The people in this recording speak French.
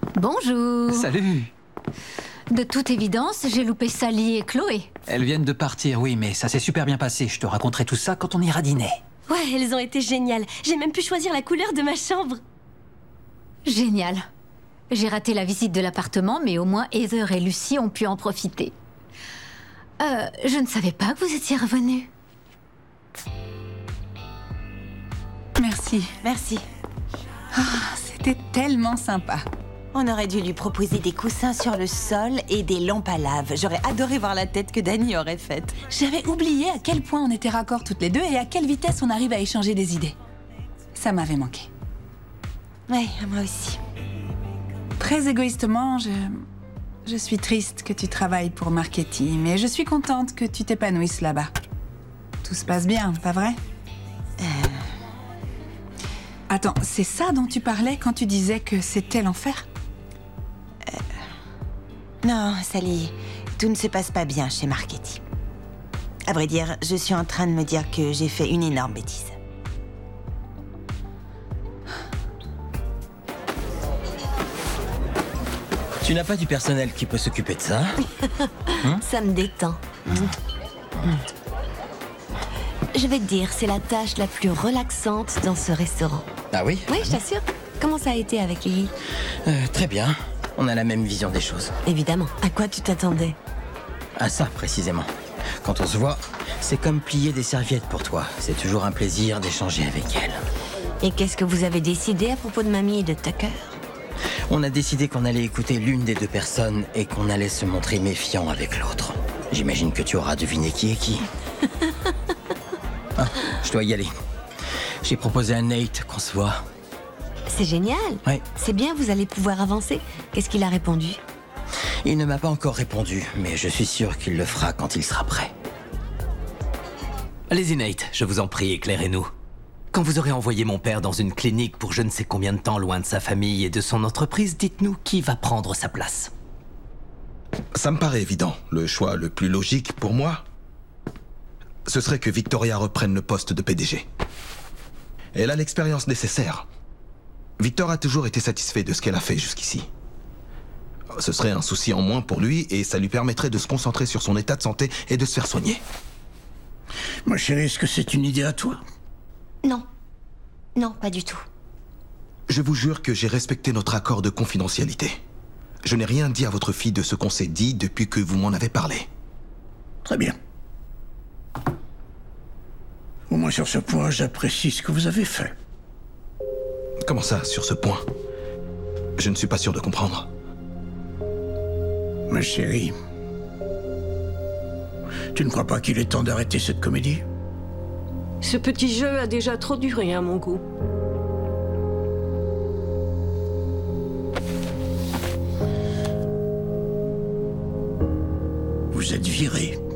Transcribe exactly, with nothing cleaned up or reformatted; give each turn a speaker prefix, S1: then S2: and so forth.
S1: Bonjour.
S2: Salut.
S1: De toute évidence, j'ai loupé Sally et Chloé.
S2: Elles viennent de partir, oui, mais ça s'est super bien passé. Je te raconterai tout ça quand on ira dîner.
S3: Ouais, elles ont été géniales. J'ai même pu choisir la couleur de ma chambre.
S1: Génial. J'ai raté la visite de l'appartement, mais au moins Heather et Lucie ont pu en profiter. Euh, je ne savais pas que vous étiez revenus.
S4: Merci.
S3: Merci.
S4: Ah, c'était tellement sympa.
S5: On aurait dû lui proposer des coussins sur le sol et des lampes à lave. J'aurais adoré voir la tête que Dani aurait faite.
S4: J'avais oublié à quel point on était raccords toutes les deux et à quelle vitesse on arrive à échanger des idées. Ça m'avait manqué.
S5: Ouais, moi aussi.
S4: Très égoïstement, je... je suis triste que tu travailles pour Marketing, mais je suis contente que tu t'épanouisses là-bas. Tout se passe bien, pas vrai?
S5: Euh...
S4: Attends, c'est ça dont tu parlais quand tu disais que c'était l'enfer?
S5: euh... Non, Sally, tout ne se passe pas bien chez Marketing. À vrai dire, je suis en train de me dire que j'ai fait une énorme bêtise.
S6: Tu n'as pas du personnel qui peut s'occuper de ça?
S3: Hein? Ça me détend. Mmh. Mmh. Je vais te dire, c'est la tâche la plus relaxante dans ce restaurant.
S6: Ah oui?
S3: Oui, je t'assure. Comment ça a été avec Lily?
S6: euh, Très bien. On a la même vision des choses.
S3: Évidemment. À quoi tu t'attendais?
S6: À ça, précisément. Quand on se voit, c'est comme plier des serviettes pour toi. C'est toujours un plaisir d'échanger avec elle.
S3: Et qu'est-ce que vous avez décidé à propos de Mamie et de Tucker?
S6: On a décidé qu'on allait écouter l'une des deux personnes et qu'on allait se montrer méfiant avec l'autre. J'imagine que tu auras deviné qui est qui. Ah, je dois y aller. J'ai proposé à Nate qu'on se voit.
S3: C'est génial.
S6: Ouais.
S3: C'est bien, vous allez pouvoir avancer. Qu'est-ce qu'il a répondu?
S6: Il ne m'a pas encore répondu, mais je suis sûr qu'il le fera quand il sera prêt.
S7: Allez-y Nate, je vous en prie, éclairez-nous. Quand vous aurez envoyé mon père dans une clinique pour je ne sais combien de temps loin de sa famille et de son entreprise, dites-nous qui va prendre sa place.
S8: Ça me paraît évident. Le choix le plus logique pour moi, ce serait que Victoria reprenne le poste de P D G. Elle a l'expérience nécessaire. Victor a toujours été satisfait de ce qu'elle a fait jusqu'ici. Ce serait un souci en moins pour lui et ça lui permettrait de se concentrer sur son état de santé et de se faire soigner.
S9: Ma chérie, est-ce que c'est une idée à toi?
S3: Non. Non, pas du tout.
S8: Je vous jure que j'ai respecté notre accord de confidentialité. Je n'ai rien dit à votre fille de ce qu'on s'est dit depuis que vous m'en avez parlé.
S9: Très bien. Au moins sur ce point, j'apprécie ce que vous avez fait.
S8: Comment ça, sur ce point? Je ne suis pas sûr de comprendre.
S9: Ma chérie, tu ne crois pas qu'il est temps d'arrêter cette comédie?
S10: Ce petit jeu a déjà trop duré à mon goût.
S9: Vous êtes viré.